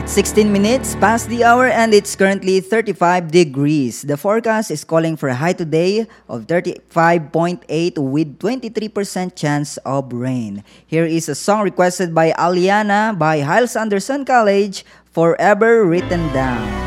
It's 16 minutes past the hour and it's currently 35 degrees. The forecast is calling for a high today of 35.8 with 23% chance of rain. Here is a song requested by Aliana by Hiles Anderson College, Forever Written Down.